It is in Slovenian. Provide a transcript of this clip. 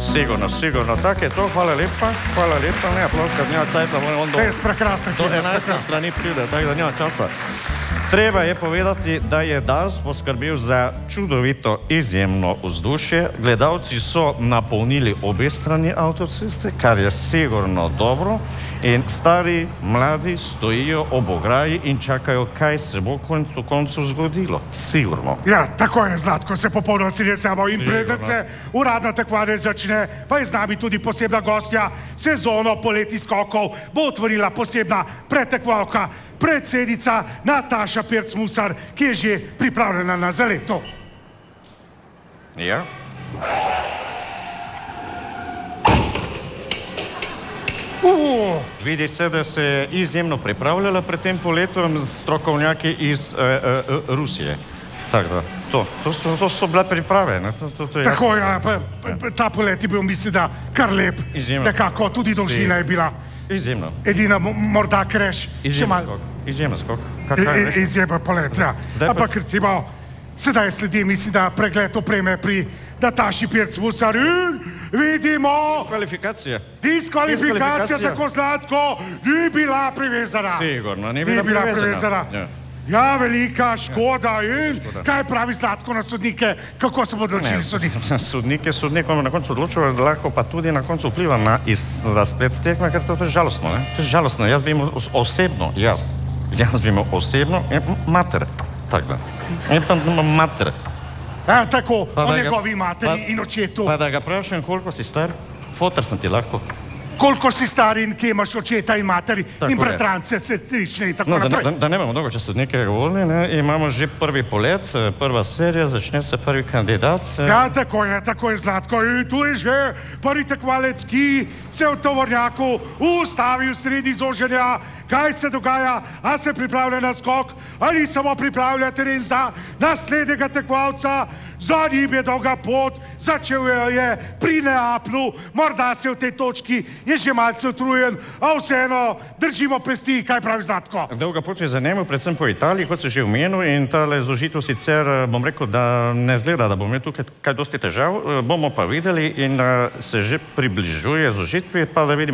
Sigurno, sigurno. Tako je to, hvala lepa, ne, aplavska, nema cajta, on Res prekrasno. do 11. strani pride, tako da nema časa. Treba je povedati, da je DARS poskrbel za čudovito, izjemno vzdušje. Gledalci so napolnili obe strani avtoceste, kar je sigurno dobro. In stari, mladi stojijo ob ograji in čakajo, kaj se bo koncu koncu zgodilo. Sigurno. Ja, tako je, Zlatko, se popolnoma strinjam s tabo. In preden se uradna tekmovanje začne, pa je z nami tudi posebna gostja. Sezono poleti skokov bo otvorila posebna pretekmovalka, predsednica Nataša Pirc-Musar, ki je že pripravljena na zaleto. Ja. Vidi se, da se je izjemno pripravljala pred tem poletom z strokovnjaki iz Rusije. Tako da, to so bile priprave. Tako, ja, ta polet je bil, mislim, da kar lep. Izjemno. Nekako, tudi dolžina je bila. Izjemno. Edina morda kreš. Izjemno skok. Izjemen polet, ja. Ampak recimo, sedaj sledi, mislim, da pregled opreme pri Nataši Pirc-Musar in vidimo... Diskvalifikacija, tako, Zlatko, ni bila privezana. Sigurno, ni bila privezana. Ja, velika škoda. In kaj pravi Zlatko na sodnike? Kako se bodo odločili sodniki? Sodnikom na koncu odločilo, da lahko pa tudi na koncu vpliva na razplet tekme, ker to je žalostno, ne? To je žalostno. Jaz bi imel osebno mater. Tako da. Jaz pa imam mater. Tako, o njegovi materi in očetu. Pa da ga vprašam, koliko si star? Foter sem ti lahko. Koliko si star in kje imaš očeta in materi in bratrance, sestrične in tako naprej. Da ne imamo dolgo časa od nekaj govorili, imamo že prvi polet, prva serija, začne se prvi kandidat. Ja, tako je, Zlatko. In tu je že prvi tekmovalec, ki se v tovornjaku ustavi v sredi zoženja. Kaj se dogaja? A se pripravlja na skok? Ali samo pripravlja teren za naslednjega tekmovalca? Za njim je dolga pot, začel je pri Neaplu, morda se v tej točki je že malce utrujen, a vseeno držimo pesti, kaj pravi Zlatko. Dolga pot je za njemu, predvsem po Italiji, kot se že omenil, in tale zožitev sicer, bom rekel, da ne zgleda, da bomo imeli tukaj kaj dosti težav, bomo pa videli in se že približuje zožitvi, pa da vidimo.